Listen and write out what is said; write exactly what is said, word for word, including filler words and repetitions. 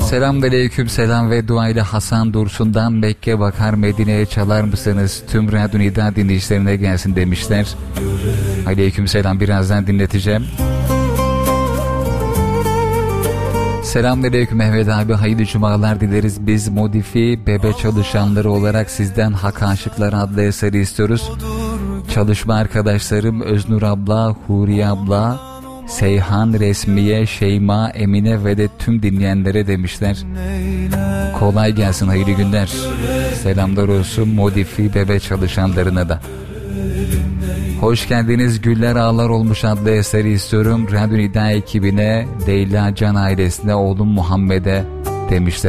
Selamünaleyküm, selam ve dua ile Hasan Dursun'dan Mekke bakar Medine'ye çalar mısınız? Tüm Radyo Nida dinleyicilerine gelsin demişler. Aleyküm selam, birazdan dinleteceğim. Selamünaleyküm Mehmet abi, hayırlı cumalar dileriz. Biz Modifi Bebe çalışanları olarak sizden Hak Aşıkları adlı eseri istiyoruz. Çalışma arkadaşlarım Öznur abla, Huriye abla, Seyhan, Resmiye, Şeyma, Emine ve de tüm dinleyenlere demişler. Kolay gelsin, hayırlı günler. Selamlar olsun Modifi Bebe çalışanlarına da. Hoş geldiniz, Güller Ağlar Olmuş adlı eseri istiyorum. Radyo Nida ekibine, Leyla Can ailesine, oğlum Muhammed'e demişler.